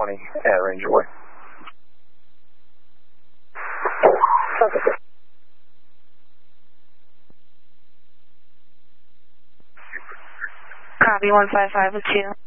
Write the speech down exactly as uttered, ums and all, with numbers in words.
twenty at range away. Copy one five five with two.